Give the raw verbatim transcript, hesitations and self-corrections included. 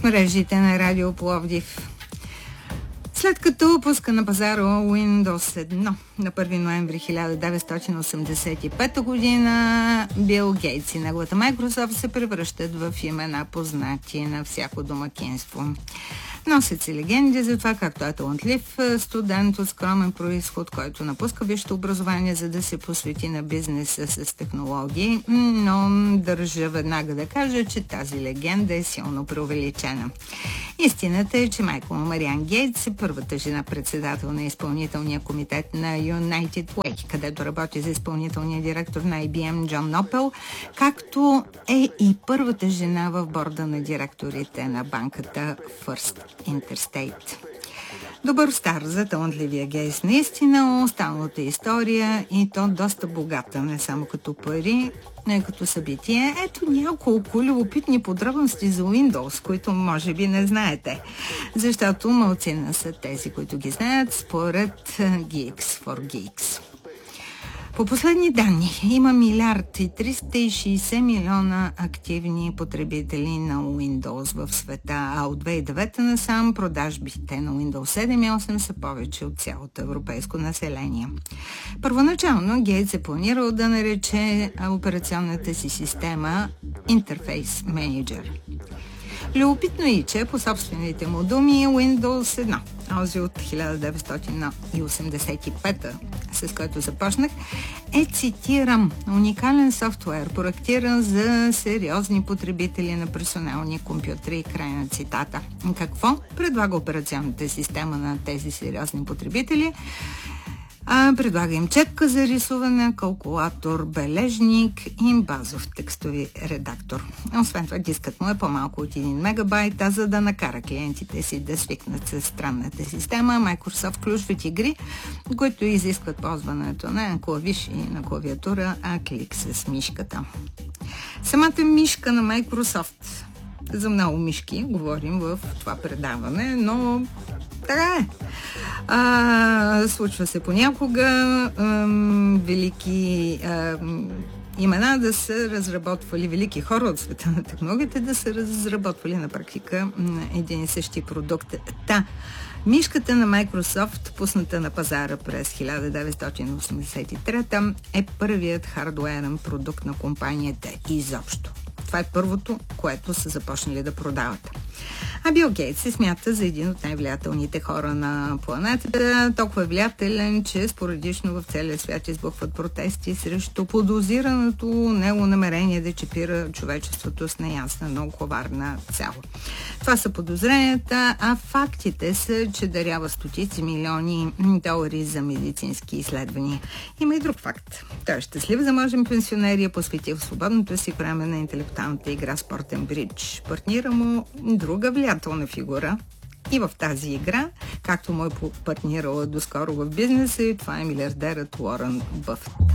мрежите на Радио Пловдив. След като пуска на пазара Windows едно на първи ноември хиляда деветстотин осемдесет и пета година, Бил Гейтс и неговата Microsoft се превръщат в имена познати на всяко домакинство. Носят се легенди за това как той е талантлив студент от скромен произход, който напуска висшето образование, за да се посвети на бизнеса с технологии, но държа веднага да кажа, че тази легенда е силно преувеличена. Истината е, че майка му Мариан Гейтс е първата жена председател на изпълнителния комитет на United Way, където работи за изпълнителния директор на Ай Би Ем Джон Нопел, както е и първата жена в борда на директорите на банката First Interstate. Добър стар за талантливия Гейтс, наистина, останалата история и то доста богата, не само като пари, не като събитие. Ето няколко любопитни подробности за Windows, които може би не знаете, защото малцина са тези, които ги знаят според Geeks for Geeks. По последни данни има милиард и триста и шейсет милиона активни потребители на Windows в света, а от две хиляди и девета насам продажбите на Windows седем и осем са повече от цялото европейско население. Първоначално Гейтс е планирал да нарече операционната си система Interface Manager. Любопитно е, че по собствените му думи Windows едно, този от хиляда деветстотин осемдесет и пета, с който започнах, е, цитирам, уникален софтуер, проектиран за сериозни потребители на персонални компютри, край на цитата. Какво предлага операционната система на тези сериозни потребители? А, предлага им четка за рисуване, калкулатор, бележник и базов текстови редактор. Освен това, дискът му е по-малко от един мегабайт, а за да накара клиентите си да свикнат с странната система, Microsoft включват игри, които изискват ползването на клавиш и на клавиатура, а клик с мишката. Самата мишка на Microsoft, за много мишки говорим в това предаване, но така е. А, случва се понякога ам, велики ам, имена да са разработвали, велики хора от света на технологията да са разработвали на практика един и същи продукт. Та, мишката на Microsoft, пусната на пазара през хиляда деветстотин осемдесет и трета, е първият хардуерен продукт на компанията изобщо. Това е първото, което са започнали да продават. А Бил Гейтс се смята за един от най-влиятелните хора на планетата, толкова влиятелен, че споредично в целия свят избухват протести срещу подозираното него намерение да чипира човечеството с неясна, много коварна цел. Това са подозренията, а фактите са, че дарява стотици милиони долари за медицински изследвания. Има и друг факт. Той е щастлив заможен пенсионер и е посветил свободното си време на интелектуалната игра спортен бридж. Партнира му друга влиятелна фигура и в тази игра, както му е партнирала доскоро в бизнеса, и това е милиардерът Уорън Бъфет.